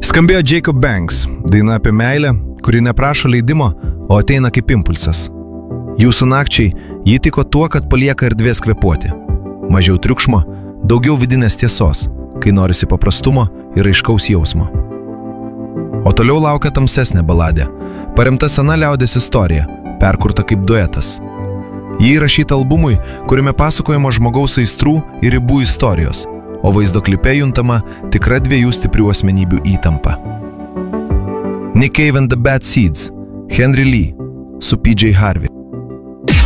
Skambėjo Jacob Banks, daina apie meilę, kuri neprašo leidimo, o ateina kaip impulsas. Jūsų nakčiai ji tiko tuo, kad palieka erdvės kvėpuoti. Mažiau triukšmo, daugiau vidinės tiesos, kai norisi paprastumo ir aiškaus jausmo. O toliau laukia tamsesnė baladė, paremta sena liaudės istorija, perkurta kaip duetas. Ji įrašyta albumui, kuriame pasakojama žmogaus aistrų ir ribų istorijos, o vaizdo klipe juntama tikra dviejų stiprių asmenybių įtampa. Nick Cave and the Bad Seeds, Henry Lee su PJ Harvey.